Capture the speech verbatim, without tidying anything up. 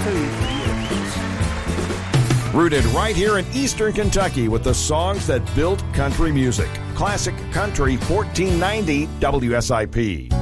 to you for years. Rooted right here in Eastern Kentucky with the songs that built country music. Classic Country fourteen ninety W S I P.